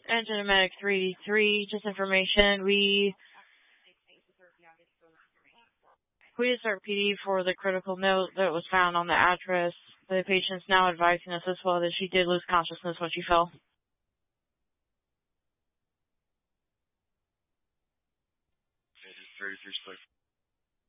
Engine Medic 383, just information. We just start PD for the critical note that was found on the address. The patient's now advising us as well that she did lose consciousness when she fell. It is 33 split.